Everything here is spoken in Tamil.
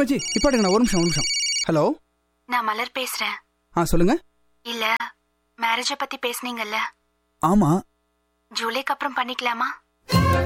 மச்சி இப்பாட்டுங்கண்ணா, ஒரு நிமிஷம். ஹலோ, நான் மலர் பேசுறேன். சொல்லுங்க. இல்ல, மேரேஜ பத்தி பேசுனீங்கல்ல? ஆமா. ஜூலைக்கு அப்புறம் பண்ணிக்கலாமா?